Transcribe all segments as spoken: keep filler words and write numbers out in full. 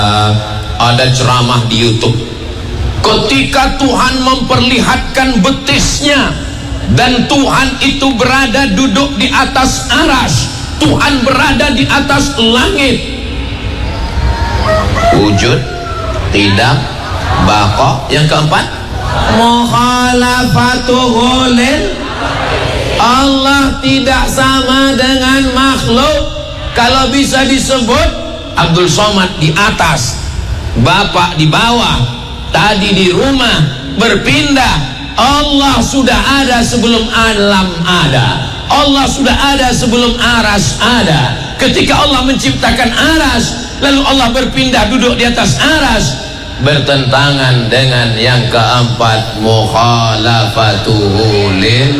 Ada ceramah di YouTube ketika Tuhan memperlihatkan betisnya, dan Tuhan itu berada duduk di atas aras, Tuhan berada di atas langit. Wujud, tidak, baqa. Yang keempat, mukhalafatuhu lil. Allah tidak sama dengan makhluk. Kalau bisa disebut Abdul Somad di atas, Bapak di bawah, tadi di rumah berpindah. Allah sudah ada sebelum alam ada. Allah sudah ada sebelum aras ada. Ketika Allah menciptakan aras, lalu Allah berpindah duduk di atas aras, bertentangan dengan yang keempat, mukhalafatuhu lil.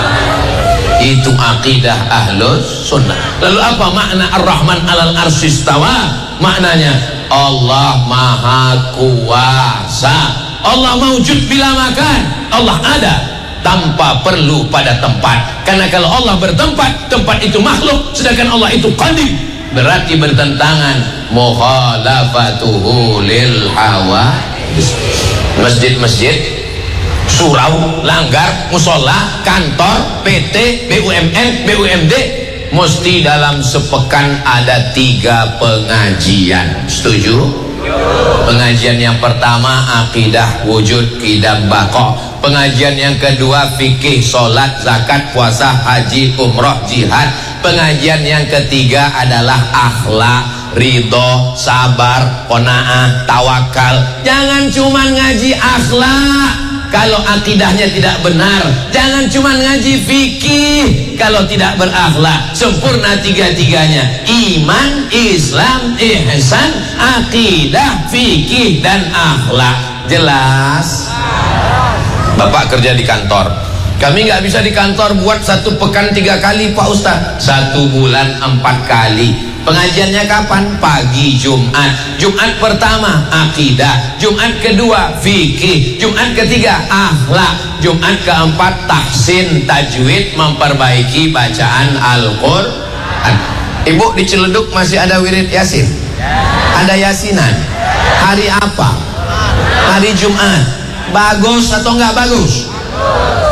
Itu akidah ahlus sunnah. Lalu apa makna Ar-Rahman alal arsy istawa? Maknanya Allah maha kuasa. Allah mawjud bila makan. Allah ada tanpa perlu pada tempat. Karena kalau Allah bertempat, tempat itu makhluk, sedangkan Allah itu qadim. Berarti bertentangan, mukhalafatuhu lil hawa. Masjid-masjid, surau, langgar, musola, kantor, P T, B U M N, B U M D, mesti dalam sepekan ada tiga pengajian. Setuju? Pengajian yang pertama akidah wujud qidam baqa. Pengajian yang kedua fikih, sholat, zakat, puasa, haji, umroh, jihad. Pengajian yang ketiga adalah akhlak, ridho, sabar, qanaah, tawakal. Jangan cuma ngaji akhlak kalau akidahnya tidak benar. Jangan cuma ngaji fikih kalau tidak berakhlak. Sempurna tiga-tiganya: iman, Islam, ihsan, akidah, fikih, dan akhlak. Jelas? Bapak kerja di kantor, kami nggak bisa di kantor buat satu pekan tiga kali Pak Ustadz. Satu bulan empat kali. Pengajiannya kapan? Pagi Jumat. Jumat pertama akidah, Jumat kedua fikih, Jumat ketiga akhlak, Jumat keempat tahsin, tajwid, memperbaiki bacaan Al-Quran. Ibu di Ciledug masih ada wirid Yasin? Ada Yasinan? Hari apa? Hari Jumat. Bagus atau enggak bagus?